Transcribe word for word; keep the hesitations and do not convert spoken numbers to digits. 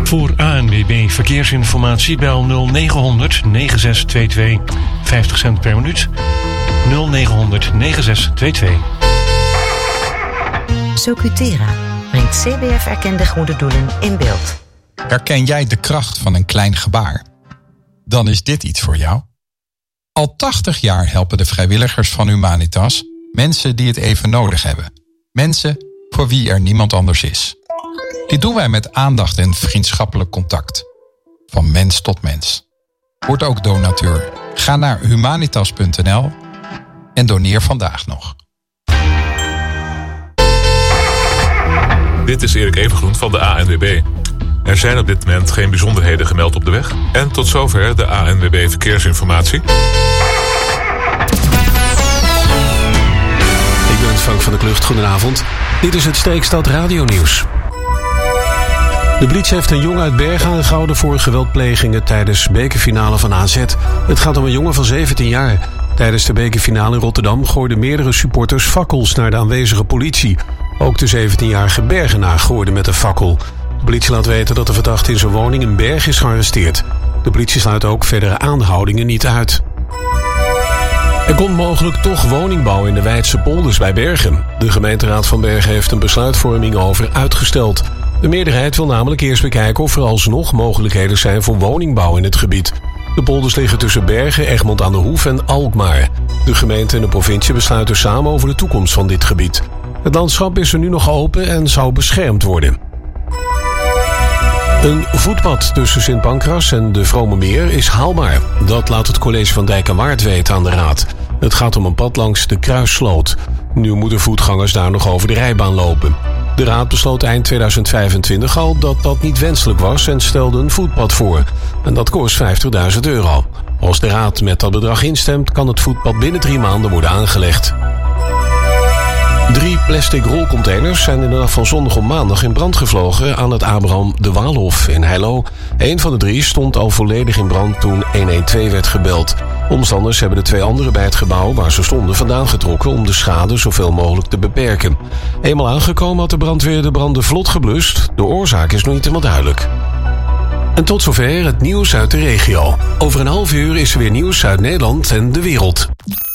Voor A N W B Verkeersinformatie bel nul negen honderd negen zes twee twee, vijftig cent per minuut. nul negen honderd negen zes twee twee. Socutera brengt C B F-erkende goede doelen in beeld. Herken jij de kracht van een klein gebaar? Dan is dit iets voor jou. Al tachtig jaar helpen de vrijwilligers van Humanitas mensen die het even nodig hebben. Mensen voor wie er niemand anders is. Dit doen wij met aandacht en vriendschappelijk contact. Van mens tot mens. Word ook donateur. Ga naar humanitas punt n l en doneer vandaag nog. Dit is Erik Evengroen van de A N W B. Er zijn op dit moment geen bijzonderheden gemeld op de weg. En tot zover de A N W B Verkeersinformatie. Ik ben Frank van der Klucht, goedenavond. Dit is het Streekstad Radio-nieuws. De politie heeft een jongen uit Bergen aangehouden voor geweldplegingen tijdens bekerfinale van A Z. Het gaat om een jongen van zeventien jaar. Tijdens de bekerfinale in Rotterdam gooiden meerdere supporters fakkels naar de aanwezige politie. Ook de zeventienjarige Bergenaar gooide met een fakkel. De politie laat weten dat de verdachte in zijn woning in Berg is gearresteerd. De politie sluit ook verdere aanhoudingen niet uit. Er komt mogelijk toch woningbouw in de Weidse polders bij Bergen. De gemeenteraad van Bergen heeft een besluitvorming over uitgesteld. De meerderheid wil namelijk eerst bekijken of er alsnog mogelijkheden zijn voor woningbouw in het gebied. De polders liggen tussen Bergen, Egmond aan de Hoef en Alkmaar. De gemeente en de provincie besluiten samen over de toekomst van dit gebied. Het landschap is er nu nog open en zou beschermd worden. Een voetpad tussen Sint Pancras en de Vrome Meer is haalbaar. Dat laat het college van Dijk en Waard weten aan de raad. Het gaat om een pad langs de Kruissloot. Nu moeten voetgangers daar nog over de rijbaan lopen. De raad besloot eind tweeduizend vijfentwintig al dat dat niet wenselijk was en stelde een voetpad voor. En dat kost vijftigduizend euro. Als de raad met dat bedrag instemt, kan het voetpad binnen drie maanden worden aangelegd. Drie plastic rolcontainers zijn in de nacht van zondag op maandag in brand gevlogen aan het Abraham de Waalhof in Heilo. Eén van de drie stond al volledig in brand toen honderdtwaalf werd gebeld. Omstanders hebben de twee anderen bij het gebouw waar ze stonden vandaan getrokken om de schade zoveel mogelijk te beperken. Eenmaal aangekomen had de brandweer de branden vlot geblust. De oorzaak is nog niet helemaal duidelijk. En tot zover het nieuws uit de regio. Over een half uur is er weer nieuws uit Nederland en de wereld.